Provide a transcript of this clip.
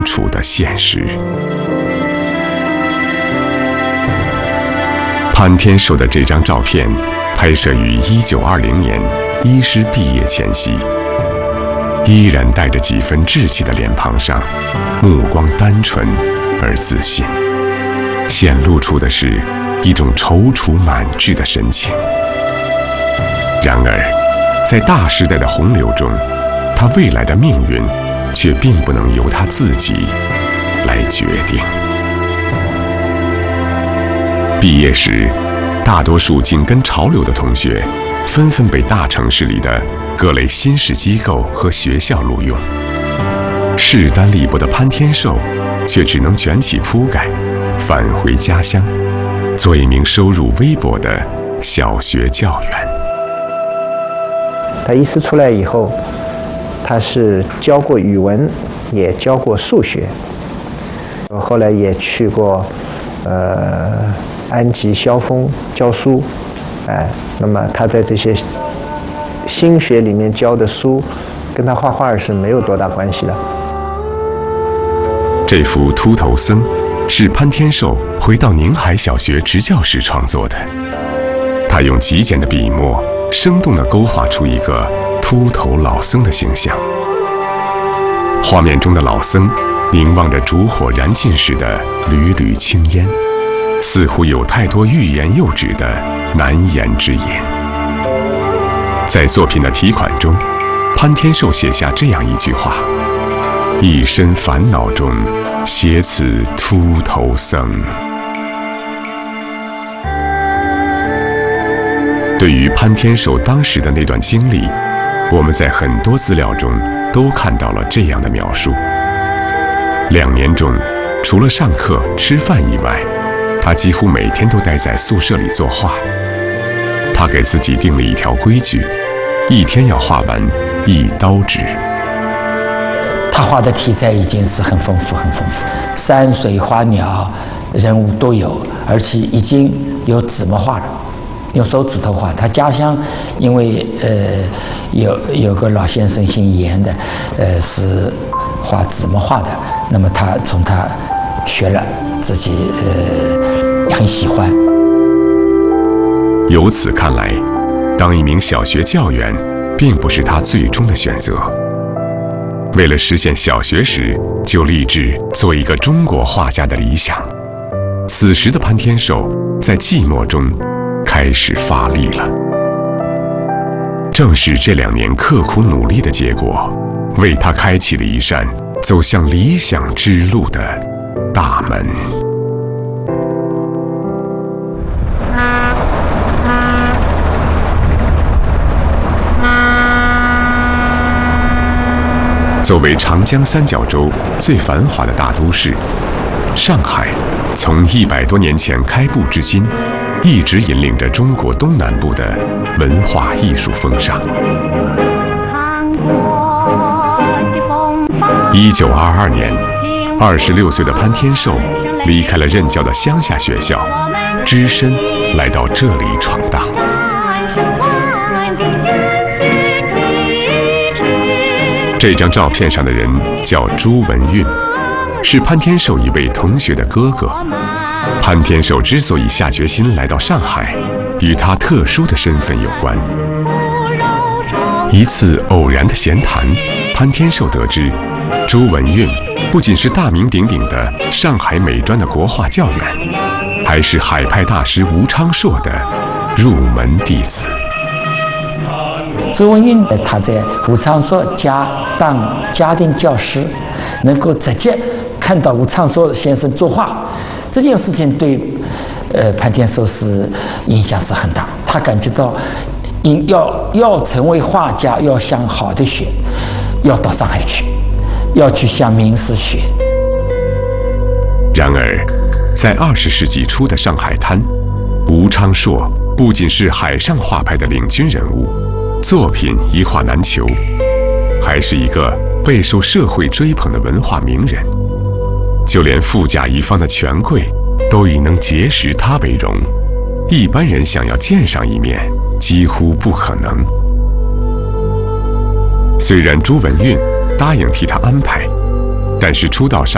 处的现实。潘天寿的这张照片拍摄于1920年医师毕业前夕，依然带着几分稚气的脸庞上，目光单纯而自信，显露出的是一种踌躇满志的神情。然而，在大时代的洪流中，他未来的命运却并不能由他自己来决定。毕业时，大多数紧跟潮流的同学纷纷被大城市里的各类新式机构和学校录用，势单力薄的潘天寿却只能卷起铺盖，返回家乡，做一名收入微薄的小学教员。 他医师出来以后，他是教过语文，也教过数学，后来也去过安吉、萧峰教书，那么他在这些新学里面教的书，跟他画画是没有多大关系的。 这幅秃头僧是潘天寿回到宁海小学执教时创作的，他用极简的笔墨，生动地勾画出一个秃头老僧的形象。画面中的老僧凝望着烛火燃尽时的缕缕青烟，似乎有太多欲言又止的难言之隐。在作品的题款中，潘天寿写下这样一句话：一身烦恼中，写此秃头僧。对于潘天寿当时的那段经历，我们在很多资料中都看到了这样的描述。2年中，除了上课、吃饭以外，他几乎每天都待在宿舍里作画。他给自己定了一条规矩，一天要画完1刀纸。 他画的题材已经是很丰富，山水花鸟人物都有，而且已经有纸墨画了，用手指头画。他家乡因为有个老先生姓严的，是画纸墨画的，那么他从他学了，自己很喜欢。 由此看来，当一名小学教员并不是他最终的选择。为了实现小学时就立志做一个中国画家的理想，此时的潘天寿在寂寞中开始发力了。正是这2年刻苦努力的结果，为他开启了一扇走向理想之路的大门。作为长江三角洲最繁华的大都市，上海从100多年前开埠至今，一直引领着中国东南部的文化艺术风尚。1922年，26岁的潘天寿离开了任教的乡下学校，只身来到这里闯荡。这张照片上的人叫朱文运，是潘天寿一位同学的哥哥。潘天寿之所以下决心来到上海，与他特殊的身份有关。一次偶然的闲谈，潘天寿得知，朱文运不仅是大名鼎鼎的上海美专的国画教员，还是海派大师吴昌硕的入门弟子。 朱文运他在吴昌硕家当家庭教师，能够直接看到吴昌硕先生作画，这件事情对潘天寿是影响是很大。他感觉到要成为画家，要向好的学，要到上海去，要去向名师学。 然而，在20世纪初的上海滩，吴昌硕不仅是海上画派的领军人物，作品一画难求，还是一个备受社会追捧的文化名人。就连富甲一方的权贵都以能结识他为荣，一般人想要见上一面几乎不可能。虽然朱文运答应替他安排，但是初到上